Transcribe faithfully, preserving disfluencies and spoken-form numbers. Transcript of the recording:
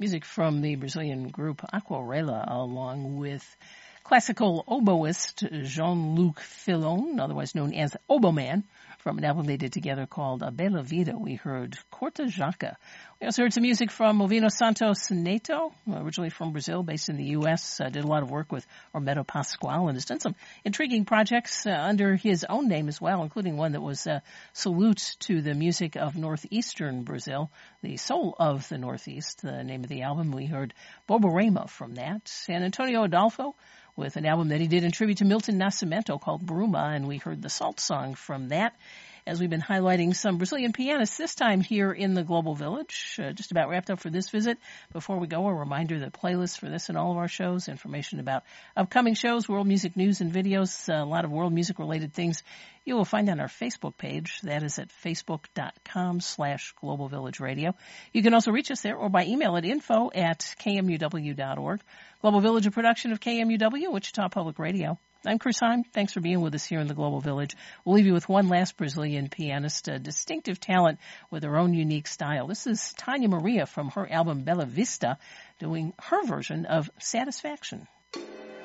Music from the Brazilian group Aquarela, along with classical oboist Jean-Luc Filon, otherwise known as Oboman, from an album they did together called A Bela Vida. We heard Corta Jaca. We also heard some music from Movino Santos Neto, originally from Brazil, based in the U S Uh, did a lot of work with Roberto Pascoal and has done some intriguing projects uh, under his own name as well, including one that was a salute to the music of northeastern Brazil, the soul of the Northeast, the name of the album. We heard Borborema from that. And Antonio Adolfo with an album that he did in tribute to Milton Nascimento called Bruma, and we heard the Salt Song from that. As we've been highlighting some Brazilian pianists, this time here in the Global Village. Uh, just about wrapped up for this visit. Before we go, a reminder that playlists for this and all of our shows, information about upcoming shows, world music news and videos, uh, a lot of world music related things you will find on our Facebook page. That is at facebook.com slash Global Village Radio. You can also reach us there or by email at info at kmuw.org. Global Village, a production of K M U W, Wichita Public Radio. I'm Chris Heim. Thanks for being with us here in the Global Village. We'll leave you with one last Brazilian pianist, a distinctive talent with her own unique style. This is Tania Maria from her album Bela Vista, doing her version of Satisfaction.